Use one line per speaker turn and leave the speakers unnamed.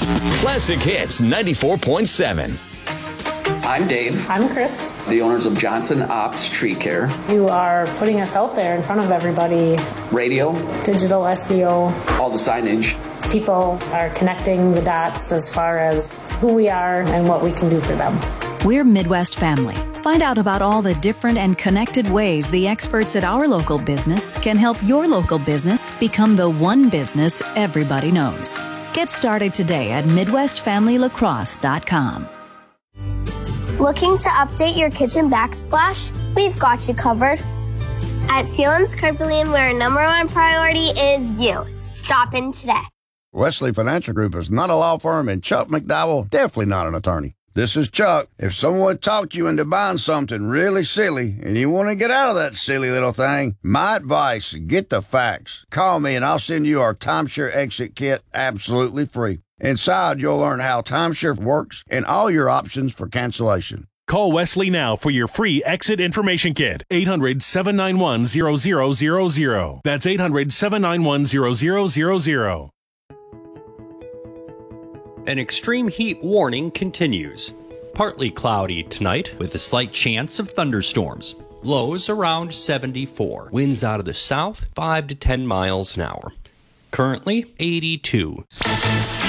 Classic Hits 94.7.
I'm Dave.
I'm Chris.
The owners of Johnson Ops Tree Care.
You are putting us out there in front of everybody.
Radio.
Digital SEO.
All the signage.
People are connecting the dots as far as who we are and what we can do for them.
We're Midwest Family. Find out about all the different and connected ways the experts at our local business can help your local business become the one business everybody knows. Get started today at MidwestFamilyLacrosse.com.
Looking to update your kitchen backsplash? We've got you covered. At Sealands Carpelian, where our number one priority is you. Stop in today.
Wesley Financial Group is not a law firm, and Chuck McDowell definitely not an attorney. This is Chuck. If someone talked you into buying something really silly and you want to get out of that silly little thing, my advice, get the facts. Call me and I'll send you our timeshare exit kit absolutely free. Inside, you'll learn how timeshare works and all your options for cancellation.
Call Wesley now for your free exit information kit. 800-791-0000. That's 800-791-0000.
An extreme heat warning continues. Partly cloudy tonight with a slight chance of thunderstorms. Lows around 74. Winds out of the south 5 to 10 miles an hour. Currently 82.